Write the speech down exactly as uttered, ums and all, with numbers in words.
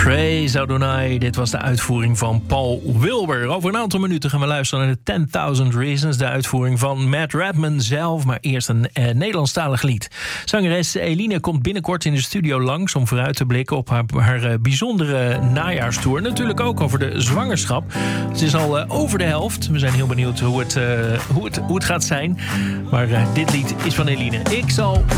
Praise Adonai, dit was de uitvoering van Paul Wilbur. Over een aantal minuten gaan we luisteren naar de ten thousand Reasons... de uitvoering van Matt Redman zelf, maar eerst een eh, Nederlandstalig lied. Zangeres Eline komt binnenkort in de studio langs... om vooruit te blikken op haar, haar uh, bijzondere najaarstour. Natuurlijk ook over de zwangerschap. Het is al uh, over de helft. We zijn heel benieuwd hoe het, uh, hoe het, hoe het gaat zijn. Maar uh, dit lied is van Eline. Ik zal...